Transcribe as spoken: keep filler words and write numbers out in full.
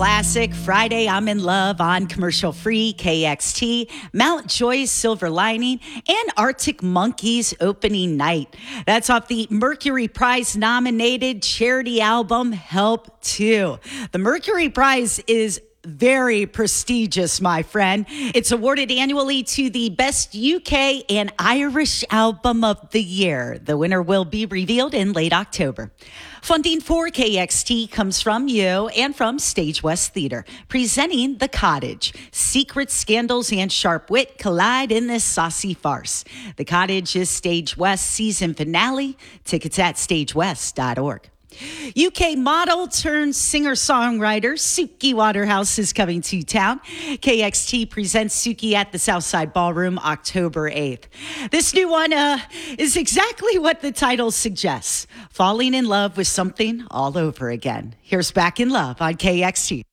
Classic Friday, I'm in Love on commercial free K X T, Mount Joy's Silver Lining, and Arctic Monkeys opening night. That's off the Mercury Prize nominated charity album Help two. The Mercury Prize is very prestigious, my friend. It's awarded annually to the best U K and Irish album of the year. The winner will be revealed in late October. Funding for K X T comes from you and from Stage West Theater, presenting The Cottage. Secret scandals and sharp wit collide in this saucy farce. The Cottage is Stage West season finale. Tickets at stage west dot org. U K model turned singer-songwriter Suki Waterhouse is coming to town. K X T presents Suki at the Southside Ballroom October eighth. This new one uh, is exactly what the title suggests, falling in love with something all over again. Here's Back in Love on K X T.